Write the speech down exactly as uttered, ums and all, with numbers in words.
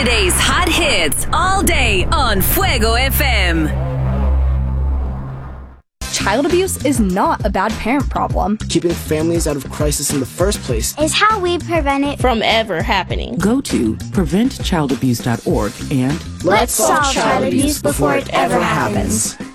Today's hot hits all day on Fuego F M. Child abuse is not a bad parent problem. Keeping families out of crisis in the first place is how we prevent it from ever happening. Go to prevent child abuse dot org and let's solve child abuse before it ever happens.